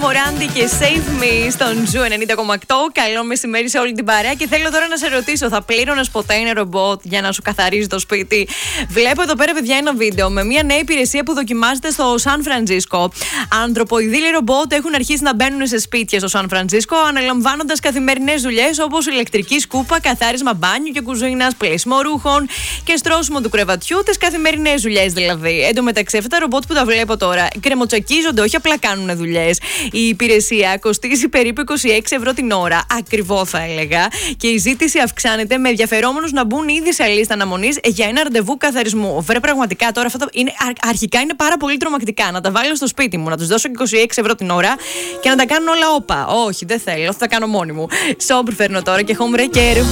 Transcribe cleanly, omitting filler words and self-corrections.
Μοράντι και Save Me στον Ζου 90,8. Καλό μεσημέρι σε όλη την παρέα. Και θέλω τώρα να σε ρωτήσω, θα πλήρωνες ποτέ ένα ρομπότ για να σου καθαρίζει το σπίτι? Βλέπω εδώ πέρα, παιδιά, ένα βίντεο με μια νέα υπηρεσία που δοκιμάζεται στο Σαν Φραντζίσκο. Ανθρωποειδήλοι ρομπότ έχουν αρχίσει να μπαίνουν σε σπίτια στο Σαν Φραντζίσκο, αναλαμβάνοντας καθημερινές δουλειές όπως ηλεκτρική σκούπα, καθάρισμα μπάνιου και κουζίνας, πλέσιμο ρούχων και στρώσιμο του κρεβατιού. Τις καθημερινές δουλειές δηλαδή. Εν τω μεταξύ, αυτά τα ρομπότ που τα βλέπω τώρα κρεμοτσακίζονται, όχι απλά κάνουν δουλειές. Η υπηρεσία κοστίζει περίπου 26 ευρώ την ώρα. Ακριβό, θα έλεγα. Και η ζήτηση αυξάνεται με ενδιαφερόμενους να μπουν ήδη σε λίστα αναμονής για ένα ραντεβού καθαρισμού. Βρε, πραγματικά τώρα αυτά αρχικά είναι πάρα πολύ τρομακτικά. Να τα βάλω στο σπίτι μου, να τους δώσω 26 ευρώ την ώρα και να τα κάνουν όλα όπα. Όχι, δεν θέλω, θα τα κάνω μόνη μου. Σόμπρ φέρνω τώρα και home wrecker.